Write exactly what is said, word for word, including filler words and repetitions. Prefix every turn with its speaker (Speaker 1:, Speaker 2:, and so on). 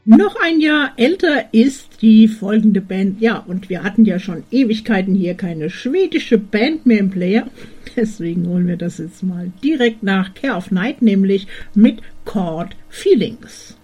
Speaker 1: Noch ein Jahr älter ist die folgende Band. Ja, und wir hatten ja schon Ewigkeiten hier keine schwedische Band mehr im Player. Deswegen holen wir das jetzt mal direkt nach Care of Night, nämlich mit Chord Feelings.